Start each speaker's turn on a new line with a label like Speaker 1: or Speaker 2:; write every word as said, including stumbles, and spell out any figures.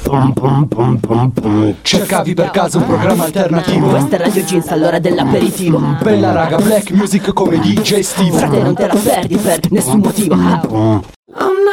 Speaker 1: Cercavi per caso un programma alternativo?
Speaker 2: Questa è Radio Jeans all'ora dell'aperitivo.
Speaker 1: Bella raga, black music come D J Steve.
Speaker 2: Frate non te la perdi per nessun motivo.
Speaker 3: I'm